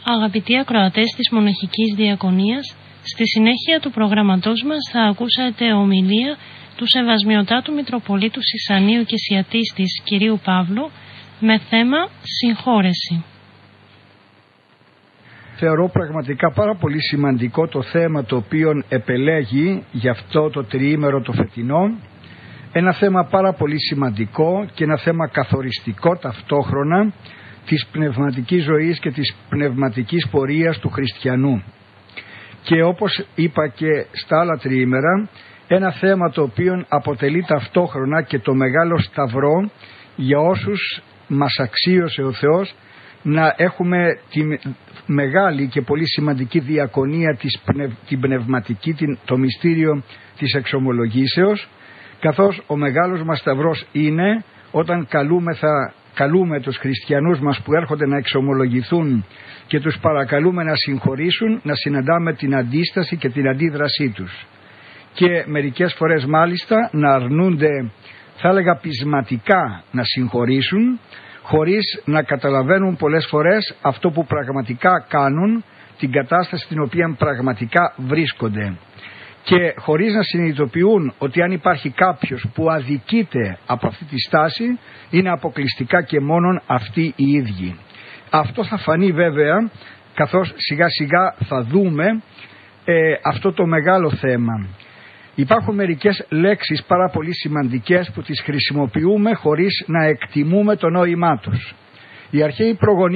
Αγαπητοί ακροατές της Μοναχικής Διακονίας, στη συνέχεια του προγραμματός μας θα ακούσατε ομιλία του Σεβασμιωτάτου Μητροπολίτου Σισανίου και Σιατίστης κυρίου Παύλου με θέμα συγχώρεση. Θεωρώ πραγματικά πάρα πολύ σημαντικό το θέμα το οποίο επελέγει για αυτό το τριήμερο το φετινό. Ένα θέμα πάρα πολύ σημαντικό και ένα θέμα καθοριστικό ταυτόχρονα της πνευματικής ζωής και της πνευματικής πορείας του χριστιανού. Και όπως είπα και στα άλλα τριήμερα, ένα θέμα το οποίο αποτελεί ταυτόχρονα και το μεγάλο σταυρό για όσους μας αξίωσε ο Θεός να έχουμε τη μεγάλη και πολύ σημαντική διακονία, την πνευματική, το μυστήριο της εξομολογήσεως, καθώς ο μεγάλος μας σταυρός είναι όταν καλούμε τους χριστιανούς μας που έρχονται να εξομολογηθούν και τους παρακαλούμε να συγχωρήσουν, να συναντάμε την αντίσταση και την αντίδρασή τους. Και μερικές φορές μάλιστα να αρνούνται, θα έλεγα πεισματικά, να συγχωρήσουν, χωρίς να καταλαβαίνουν πολλές φορές αυτό που πραγματικά κάνουν, την κατάσταση στην οποία πραγματικά βρίσκονται. Και χωρίς να συνειδητοποιούν ότι αν υπάρχει κάποιος που αδικείται από αυτή τη στάση, είναι αποκλειστικά και μόνον αυτοί οι ίδιοι. Αυτό θα φανεί βέβαια καθώς σιγά σιγά θα δούμε αυτό το μεγάλο θέμα. Υπάρχουν μερικές λέξεις πάρα πολύ σημαντικές που τις χρησιμοποιούμε χωρίς να εκτιμούμε το νόημά τους. Οι αρχαίοι προγονείς